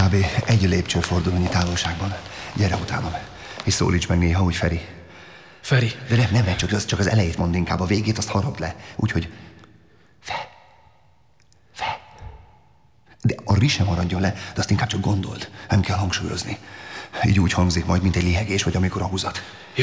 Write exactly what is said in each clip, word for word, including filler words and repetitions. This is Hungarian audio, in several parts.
Kb. egy lépcsőfordulónyi távolságban. Gyere utánam, és szólíts meg néha, hogy Feri. Feri. De nem, nem, nem csak, az, csak az elejét mondd inkább, a végét azt harapd le. Úgyhogy... Fe. Fe. De a ri sem maradjon le, de azt inkább csak gondold. Nem kell hangsúlyozni. Így úgy hangzik majd, mint egy lihegés, vagy amikor a húzat. Jó.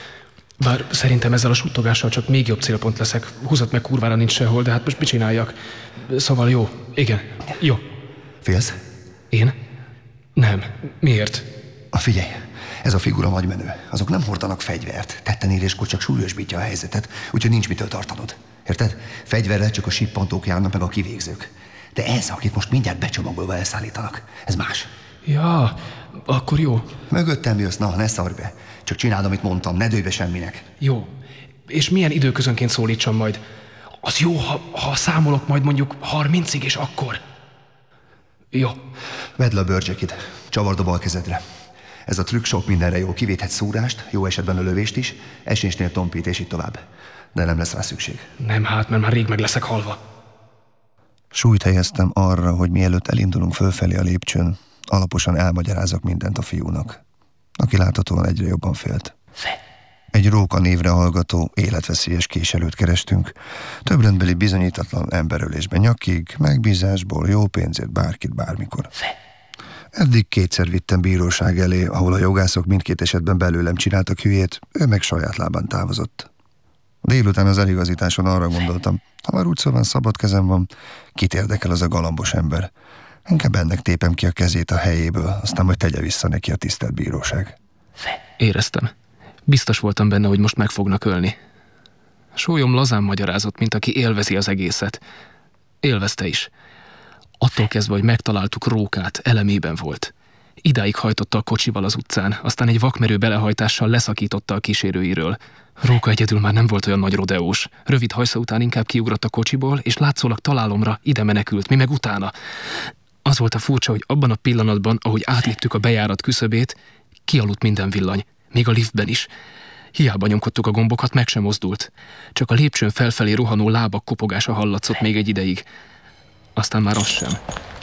Bár szerintem ezzel a suttogással csak még jobb célpont leszek. Húzat meg kurvára nincs sehol, de hát most mit csináljak? Szóval jó. Igen. Jó. Félsz? Én? Nem. Miért? Figyelj, ez a figura nagy menő. Azok nem hordanak fegyvert. Tetten éréskor csak súlyosbítja a helyzetet, úgyhogy nincs mitől tartanod. Érted? Fegyverrel csak a sippantók járnak meg a kivégzők. De ez, akit most mindjárt becsomagolva elszállítanak, ez más. Ja, akkor jó. Mögöttem jössz, na, ne szarj be. Csak csináld, amit mondtam, ne dőj be semminek. Jó. És milyen időközönként szólítsam majd? Az jó, ha, ha számolok majd mondjuk harmincig, és akkor... Jó. Vedd le a bőrcsekid, csavard a bal kezedre. Ez a trükk sok mindenre jó. Kivéthetsz szúrást, jó esetben a lövést is, esésnél tompít, és így tovább. De nem lesz rá szükség. Nem hát, mert már rég meg leszek halva. Súlyt helyeztem arra, hogy mielőtt elindulunk fölfelé a lépcsőn, alaposan elmagyarázok mindent a fiúnak, aki láthatóan egyre jobban félt. Egy Róka névre hallgató, életveszélyes kés előtt kerestünk. Több rendbeli bizonyítatlan emberölésben nyakig, megbízásból, jó pénzért bárkit bármikor. Eddig kétszer vittem bíróság elé, ahol a jogászok mindkét esetben belőlem csináltak hülyét, ő meg saját lábán távozott. Délután az eligazításon arra gondoltam, ha már úgy szóval szabad kezem van, kit érdekel az a galambos ember. Inkább ennek tépem ki a kezét a helyéből, aztán majd tegye vissza neki a tisztelt bíróság. Éreztem. Biztos voltam benne, hogy most meg fognak ölni. Sólyom lazán magyarázott, mint aki élvezi az egészet. Élvezte is. Attól kezdve, hogy megtaláltuk Rókát, elemében volt. Idáig hajtotta a kocsival az utcán, aztán egy vakmerő belehajtással leszakította a kísérőiről. Róka egyedül már nem volt olyan nagy rodeós. Rövid hajsza után inkább kiugrott a kocsiból, és látszólag találomra ide menekült, mi meg utána. Az volt a furcsa, hogy abban a pillanatban, ahogy átléptük a bejárat küszöbét, kialudt minden villany, még a liftben is. Hiába nyomkodtuk a gombokat, meg sem mozdult. Csak a lépcsőn felfelé rohanó lábak kopogása hallatszott még egy ideig. Aztán már az sem.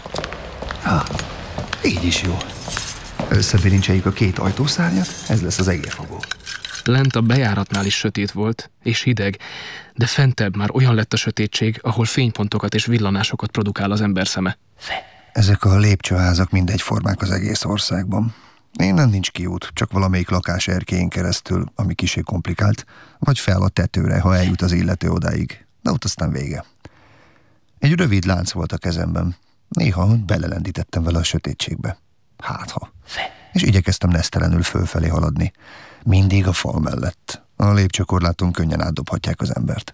Ha, így is jó. Összebirincseljük a két ajtószárnyat, ez lesz az egérfogó. Lent a bejáratnál is sötét volt, és hideg, de fentebb már olyan lett a sötétség, ahol fénypontokat és villanásokat produkál az ember szeme. Ezek a lépcsőházak mindegyformák az egész országban. Innen nincs kiút, csak valamelyik lakás erkélyén keresztül, ami kissé komplikált, vagy fel a tetőre, ha eljut az illető odáig. De ott aztán vége. Egy rövid lánc volt a kezemben. Néha belelendítettem vele a sötétségbe. Hátha. És igyekeztem nesztelenül fölfelé haladni. Mindig a fal mellett. A lépcsőkorláton könnyen átdobhatják az embert.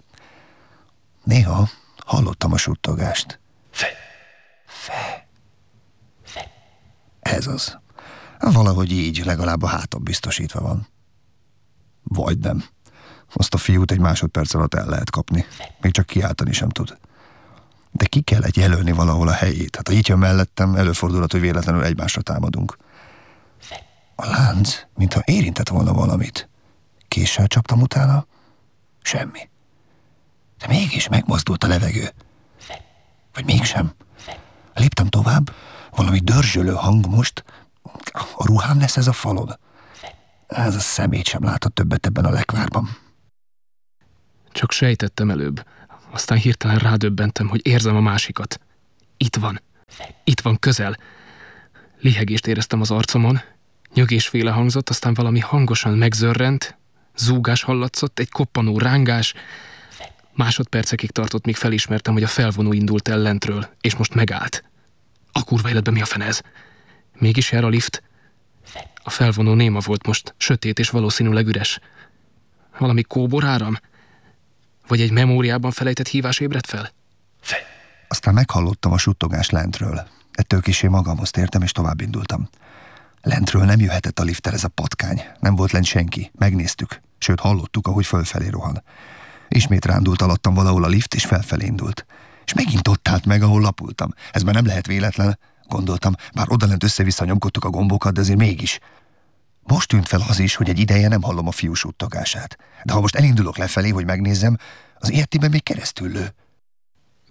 Néha hallottam a suttogást. Fe. Fe. Fe. Ez az. Valahogy így legalább a hátam biztosítva van. Vagy nem. Azt a fiút egy másodperc alatt el lehet kapni. Még csak kiáltani sem tud. De ki kellett jelölni valahol a helyét. Hát ha így jön mellettem, előfordulhat, hogy véletlenül egymásra támadunk. A lánc, mintha érintett volna valamit. Késsel csaptam utána? Semmi. De mégis megmozdult a levegő. Vagy mégsem. Léptem tovább, valami dörzsölő hang most. A ruhám lesz ez a falon. Ez a szemét sem látott többet ebben a lekvárban. Csak sejtettem előbb. Aztán hirtelen rádöbbentem, hogy érzem a másikat. Itt van. Itt van közel. Lihegést éreztem az arcomon. Nyögésféle hangzott, aztán valami hangosan megzörrent. Zúgás hallatszott, egy koppanó rángás. Másodpercekig tartott, míg felismertem, hogy a felvonó indult el lentről, és most megállt. A kurva életben mi a fene ez? Mégis jár a lift? A felvonó néma volt most, sötét és valószínűleg üres. Valami kóboráram? Vagy egy memóriában felejtett hívás ébredt fel? Fe. Aztán meghallottam a suttogást lentről. Ettől kissé magamhoz tértem, és tovább indultam. Lentről nem jöhetett a lifttel ez a patkány. Nem volt lent senki. Megnéztük. Sőt, hallottuk, ahogy fölfelé rohan. Ismét rándult alattam valahol a lift, és felfelé indult. És megint ott állt meg, ahol lapultam. Ez már nem lehet véletlen, gondoltam. Bár odalent össze-vissza nyomkodtuk a gombokat, de azért mégis. Most tűnt fel az is, hogy egy ideje nem hallom a fiú suttogását. De ha most elindulok lefelé, hogy megnézzem, az értében még keresztül lő.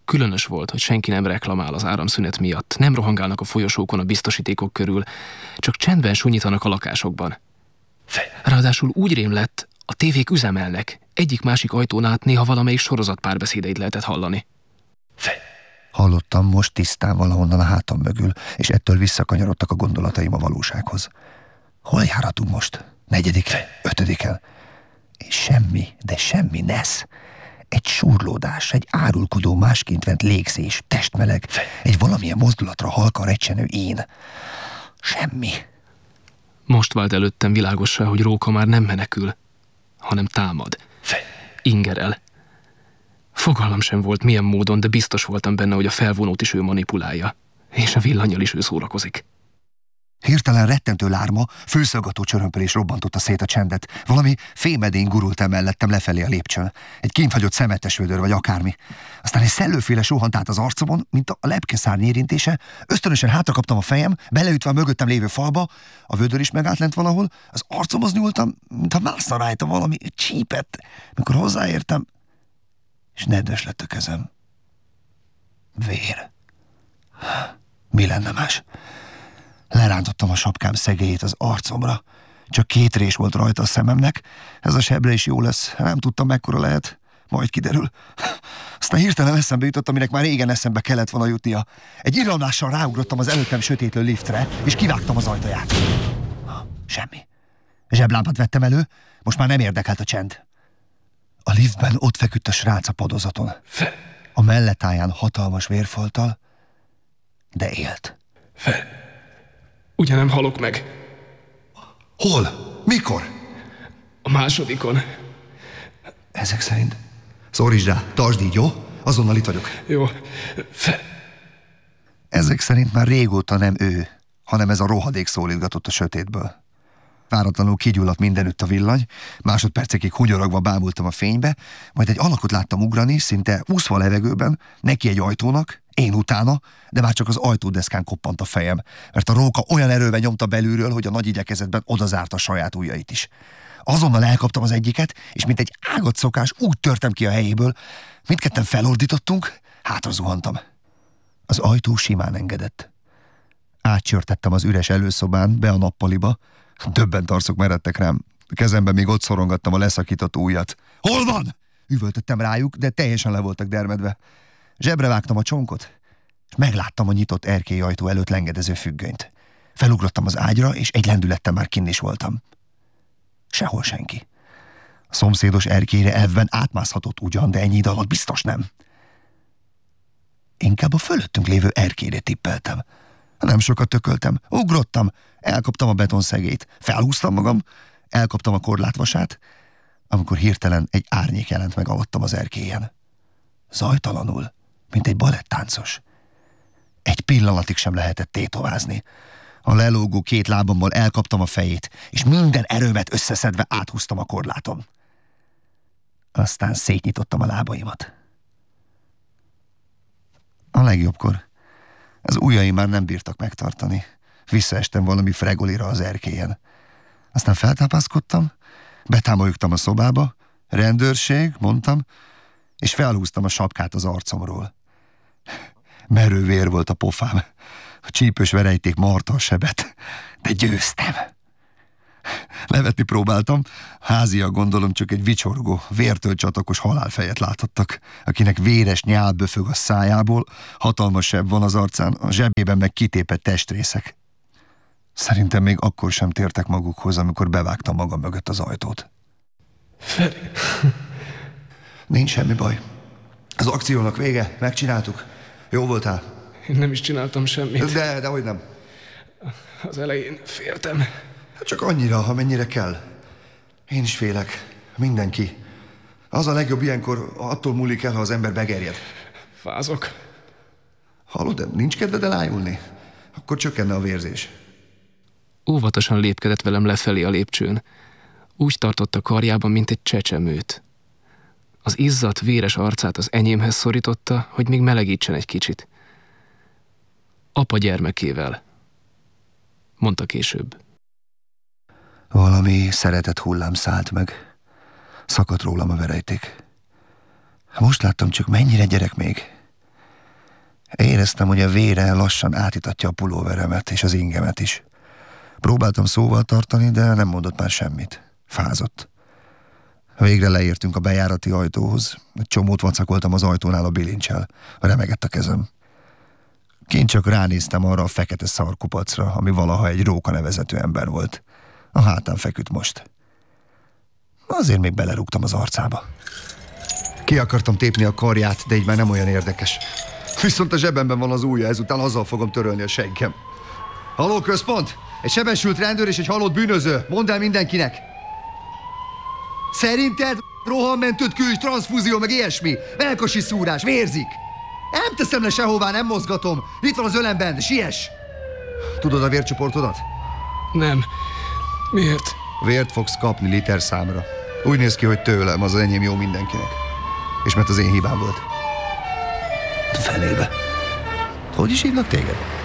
Különös volt, hogy senki nem reklamál az áramszünet miatt, nem rohangálnak a folyosókon a biztosítékok körül, csak csendben sunyítanak a lakásokban. Ráadásul úgy rém lett, a tévék üzemelnek, egyik-másik ajtón át néha valamelyik sorozat párbeszédeit lehetett hallani. Hallottam most tisztán valahonnan a hátam mögül, és ettől visszakanyarodtak a gondolataim a valósághoz. Hol járhatunk most? Negyedik, ötödiken? És semmi, de semmi nesz. Egy surlódás, egy árulkodó, másként vent légzés, testmeleg, egy valamilyen mozdulatra halkan recsenő én. Semmi. Most vált előttem világossá, hogy Róka már nem menekül, hanem támad. Ingerel. Fogalmam sem volt milyen módon, de biztos voltam benne, hogy a felvonót is ő manipulálja, és a villanyal is ő szórakozik. Hirtelen rettentő lárma, főszaggató csörömpölés robbantotta szét a csendet. Valami fémedény gurult el mellettem lefelé a lépcsőn. Egy kinthagyott szemetesvödör vagy akármi. Aztán egy szellőféle suhant át az arcomon, mint a lepkeszárny érintése. Ösztönösen hátrakaptam a fejem, beleütve a mögöttem lévő falba. A vödör is megállt lent valahol. Az arcomhoz nyúltam, mintha mászna rajta valami, csípett. Mikor hozzáértem, és nedves lett a kezem. Vér. Mi lenne más? Lerántottam a sapkám szegélyét az arcomra. Csak két rés volt rajta a szememnek. Ez a sebre is jó lesz. Nem tudtam, mekkora lehet. Majd kiderül. Aztán hirtelen eszembe jutott, aminek már régen eszembe kellett volna jutnia. Egy irramlással ráugrottam az előttem sötétlő liftre, és kivágtam az ajtaját. Semmi. Zseblámpát vettem elő, most már nem érdekelt a csend. A liftben ott feküdt a srác a padozaton. A melletáján hatalmas vérfolttal, de élt. Fel. Ugye nem halok meg? Hol? Mikor? A másodikon. Ezek szerint. Szorítsd rá, tartsd így, jó? Azonnal itt vagyok. Jó. Fel. Ezek szerint már régóta nem ő, hanem ez a rohadék szólítgatott a sötétből. Váratlanul kigyulladt mindenütt a villany, másodpercekig hunyorogva bámultam a fénybe, majd egy alakot láttam ugrani, szinte úszva a levegőben, neki egy ajtónak, én utána, de már csak az ajtódeszkán koppant a fejem, mert a róka olyan erővel nyomta belülről, hogy a nagy igyekezetben odazárta a saját ujjait is. Azonnal elkaptam az egyiket, és mint egy ágat szokás úgy törtem ki a helyéből, mindketten felordítottunk, hátra zuhantam. Az ajtó simán engedett. Átcsörtettem az üres előszobán, be a nappaliba, többen tarcok meredtek rám. Kezemben még ott szorongattam a leszakított ujjat. Hol van? Üvöltöttem rájuk, de teljesen le voltak dermedve. Zsebre vágtam a csonkot, és megláttam a nyitott erkélyajtó előtt lengedező függönyt. Felugrottam az ágyra, és egy lendülettel már kinn is voltam. Sehol senki. A szomszédos erkélyre elvben átmászhatott ugyan, de ennyi idő alatt biztos nem. Inkább a fölöttünk lévő erkélyre tippeltem. Nem sokat tököltem, ugrottam, elkaptam a betonszegélyt, felhúztam magam, elkaptam a korlátvasát, amikor hirtelen egy árnyék jelent meg alattam az erkélyen. Zajtalanul, mint egy balettáncos. Egy pillanatig sem lehetett tétovázni. A lelógó két lábammal elkaptam a fejét, és minden erőmet összeszedve áthúztam a korláton. Aztán szétnyitottam a lábaimat. A legjobbkor az ujjaim már nem bírtak megtartani. Visszaestem valami fregolira az erkélyen. Aztán feltápászkodtam, betámolyogtam a szobába, rendőrség, mondtam, és felhúztam a sapkát az arcomról. Merő vér volt a pofám. A csípős verejték marta a sebet, de győztem. Nevetni próbáltam, háziak gondolom csak egy vicsorgó, vértől csatokos halálfejet láthattak, akinek véres nyál böfög a szájából, hatalmas seb van az arcán, a zsebében meg kitépett testrészek. Szerintem még akkor sem tértek magukhoz, amikor bevágtam magam mögött az ajtót. Feri. Nincs semmi baj. Az akciónak vége, megcsináltuk. Jó voltál? Én nem is csináltam semmit. De, de hogy nem. Az elején féltem. Hát csak annyira, amennyire kell. Én is félek. Mindenki. Az a legjobb ilyenkor, attól múlik el, ha az ember begerjed. Fázok. Hallod, de nincs kedved elájulni? Akkor csökkenne a vérzés. Óvatosan lépkedett velem lefelé a lépcsőn. Úgy tartotta karjában, mint egy csecsemőt. Az izzadt, véres arcát az enyémhez szorította, hogy még melegítsen egy kicsit. Apa gyermekével, mondta később. Valami szeretett hullám szállt meg. Szakadt rólam a verejték. Most láttam csak, mennyire gyerek még. Éreztem, hogy a vére lassan átítatja a pulóveremet és az ingemet is. Próbáltam szóval tartani, de nem mondott már semmit. Fázott. Végre leértünk a bejárati ajtóhoz. Egy csomót vacakoltam az ajtónál a bilincsel. Remegett a kezem. Kint csak ránéztem arra a fekete szarkupacra, ami valaha egy Róka nevezetű ember volt. A hátán feküdt most. Azért még belerúgtam az arcába. Ki akartam tépni a karját, de így már nem olyan érdekes. Viszont a zsebemben van az ujja, ezután azzal fogom törölni a seggem. Halló, központ! Egy sebesült rendőr és egy halott bűnöző. Mondd el mindenkinek! Szerinted rohammentőt külcs, transzfúzió, meg ilyesmi? Melkosi szúrás, vérzik! Nem teszem le sehová, nem mozgatom. Itt van az ölemben, siess! Tudod a vércsoportodat? Nem. Miért? Vért fogsz kapni liter számra. Úgy néz ki, hogy tőlem, az enyém jó mindenkinek. És mert az én hibám volt. Felébe. Hogy is hívnak téged?